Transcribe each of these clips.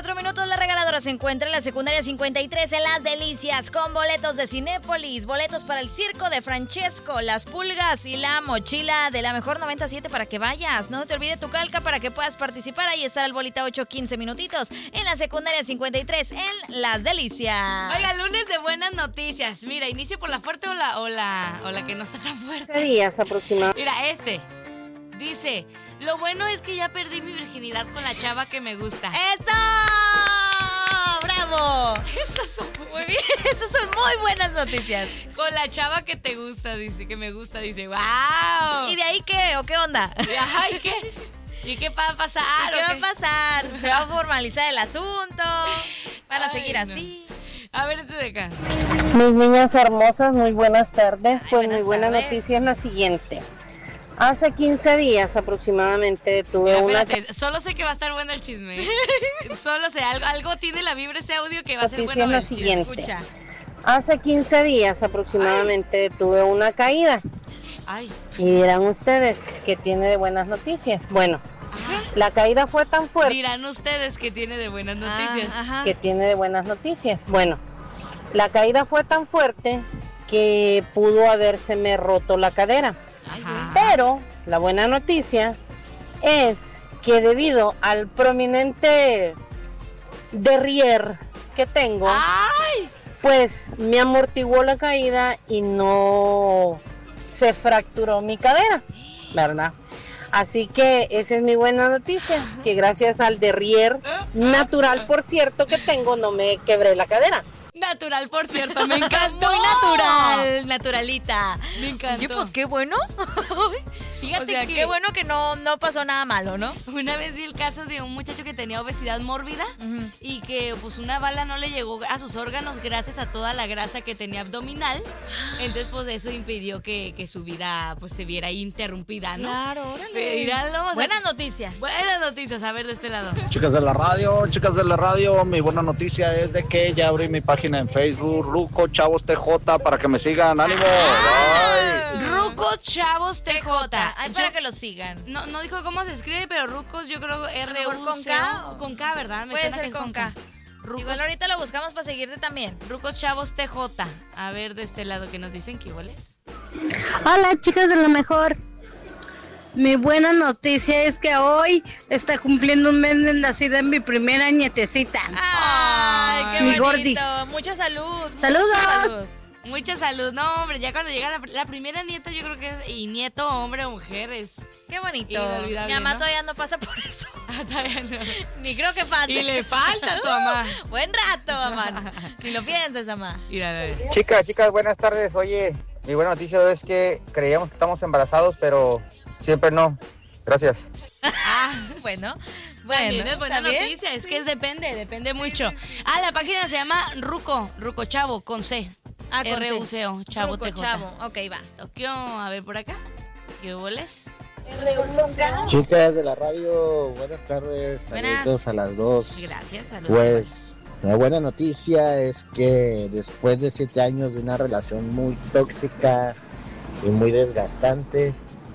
4 minutos. La regaladora se encuentra en la secundaria 53 en Las Delicias con boletos de Cinépolis, boletos para el circo de Francesco, las pulgas y la mochila de la mejor 97 para que vayas. No te olvides tu calca para que puedas participar. Ahí está el bolita 8-15 minutitos en la secundaria 53 en Las Delicias. Oiga, lunes de buenas noticias. Mira, inicio por la fuerte o la que no está tan fuerte. 15 días aproximadamente. Mira, dice, lo bueno es que ya perdí mi virginidad con la chava que me gusta. ¡Eso! ¡Bravo! Esas son Muy bien, esas son muy buenas noticias. Con la chava que te gusta, dice, que me gusta, dice, ¡wow! ¿Y de ahí qué? ¿O qué onda? Ay, ¿qué? ¿Y qué va a pasar? ¿Y qué va a pasar? ¿Se va a formalizar el asunto? ¿Van a seguir no. así? A ver, de acá. Mis niñas hermosas, muy buenas tardes. Pues buenas mi buena tardes. noticia es la siguiente. Hace 15 días aproximadamente tuve Mira, una espérate, solo sé que va a estar bueno el chisme. Solo sé, algo tiene la vibra este audio que va a ser noticia bueno es la el chisme. siguiente. Escucha. Hace 15 días aproximadamente tuve una caída. Ay, Y dirán ustedes que tiene de buenas noticias. Bueno, la caída fue tan fuerte dirán ustedes que tiene de buenas noticias. Ajá. que tiene de buenas noticias. Bueno, la caída fue tan fuerte que pudo habérseme roto la cadera. Ajá. Pero la buena noticia es que debido al prominente derrier que tengo, ¡Ay! pues me amortiguó la caída y no se fracturó mi cadera, ¿verdad? Así que esa es mi buena noticia, que gracias al derrier natural, por cierto, que tengo, no me quebré la cadera. Natural, por cierto, me encantó. Muy natural, naturalita. Me encantó. Oye, pues qué bueno. Fíjate O sea, que qué bueno que no pasó nada malo, ¿no? una vez vi el caso de un muchacho que tenía obesidad mórbida y que pues una bala no le llegó a sus órganos gracias a toda la grasa que tenía abdominal. Entonces pues eso impidió que su vida pues se viera interrumpida, ¿no? Claro, órale. Míralo, o sea, Buenas noticias. buenas noticias, a ver de este lado. Chicas de la radio, mi buena noticia es de que ya abrí mi página en Facebook, Ruco Chavos TJ, para que me sigan, ánimo. Bye. Ruco Chavos TJ. Ay, para que lo sigan. No dijo cómo se escribe, pero Rucos yo creo mejor con R-U-C-O. K o- Con K, ¿verdad? Me Puede suena ser que es con K. Rucos, Igual ahorita lo buscamos para seguirte también. Rucos Chavos TJ. A ver de este lado que nos dicen que igual es. Hola chicas de lo mejor. Mi buena noticia es que hoy está cumpliendo un mes de nacida en mi primera nietecita. Ay, qué Mi bonito. gordis. Mucha salud. ¡Saludos! Mucha salud. Mucha salud. No, hombre, ya cuando llega la primera nieta, yo creo que es. Y nieto, hombre o mujer, es. Qué bonito. Inolvidable, Mi mamá ¿no? todavía no pasa por eso. Todavía no. Ni creo que pase. Y le falta a tu mamá. Buen rato, mamá. Ni lo pienses, mamá. Mira, a ver. Chicas, buenas tardes. Oye, mi buena noticia es que creíamos que estamos embarazados, pero siempre no. Gracias. Bueno. También es buena ¿también? noticia, es que depende mucho. Ah, la página se llama Ruco Chavo, con C. Ah, con C. R-U-C-O, Chavo Ruco, TJ. Chavo. Ok, va. Tokio, a ver por acá. ¿Qué boles? Chicas de la radio, buenas tardes, Buenas. saludos a las dos. Gracias, saludos. Pues la buena noticia es que después de 7 años de una relación muy tóxica y muy desgastante,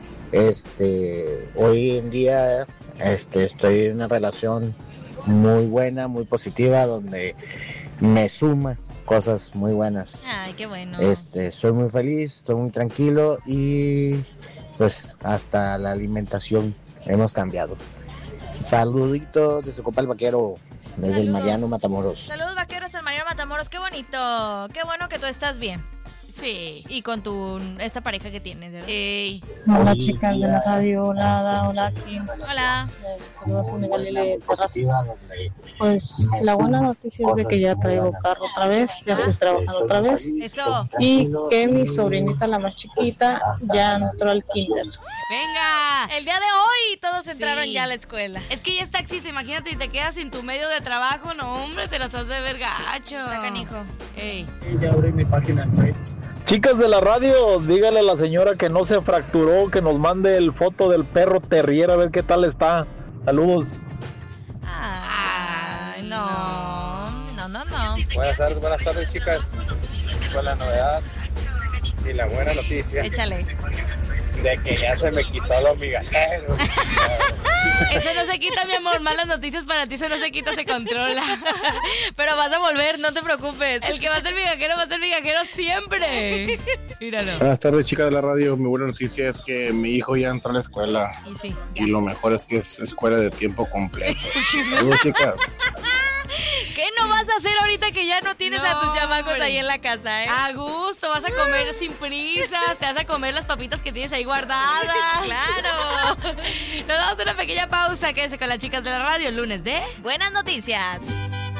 hoy en día estoy en una relación muy buena, muy positiva, donde me suma cosas muy buenas. Ay, qué bueno. Soy muy feliz, estoy muy tranquilo y pues hasta la alimentación hemos cambiado. Saluditos de su compa el vaquero, desde el Saludos. Mariano Matamoros. Saludos, vaqueros, al Mariano Matamoros. Qué bonito. Qué bueno que tú estás bien. Sí. Y con esta pareja que tienes, ¿verdad? Ey. Hola chicas de la radio, hola aquí. Hola. Saludos a mi Galilea de Terrazas. Pues la buena noticia es de que ya traigo carro otra vez, ya estoy trabajando otra vez. Eso. Y que mi sobrinita, la más chiquita, ya entró al kinder. Venga. El día de hoy todos entraron Sí. ya a la escuela. Es que ya es taxista, imagínate, y te quedas sin tu medio de trabajo. No, hombre, te las has de ver gacho. Está canijo. Ey. Ya abrí mi página en Facebook. Chicas de la radio, dígale a la señora que no se fracturó, que nos mande el foto del perro terrier a ver qué tal está. Saludos. Ay, no. Buenas tardes, chicas. Con la novedad y la buena noticia Échale. de que ya se me quitó lo migajero. Eso no se quita, mi amor. Malas noticias para ti, eso no se quita, se controla. Pero vas a volver, no te preocupes. El que va a ser migajero siempre. Míralo. Buenas tardes, chicas de la radio. Mi buena noticia es que mi hijo ya entró a la escuela. Y sí. Y lo mejor es que es escuela de tiempo completo. Saludos, chicas. ¿Qué no vas a hacer ahorita que ya no tienes a tus chamacos ahí en la casa, A gusto, vas a comer sin prisas, te vas a comer las papitas que tienes ahí guardadas. ¡Claro! Nos damos una pequeña pausa, quédense con las chicas de la radio el lunes de Buenas Noticias.